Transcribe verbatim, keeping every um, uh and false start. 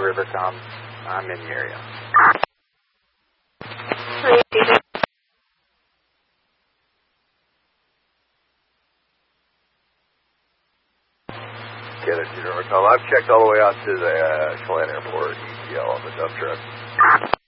Rivercom. I'm in the area. Kennedy Rivercom. I've checked all the way out to the uh, Chelan Airport E T L on the dump truck.